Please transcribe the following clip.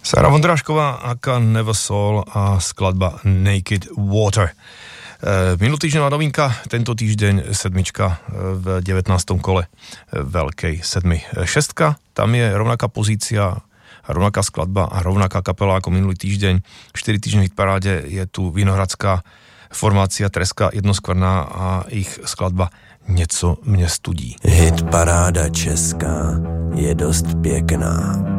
Sara Vondrášková aka Never Soul a skladba Naked Water. Minulotýždňová novinka, tento týždeň sedmička v 19. kole Veľkej sedmi. Šestka, tam je rovnaká pozícia, rovnaká skladba a rovnaká kapela ako minulý týždeň. 4 týždne v hitparáde je tu vinohradská formácia Treska Jednoskvrná a ich skladba Něco mě studí. Hitparáda česká je dost pěkná.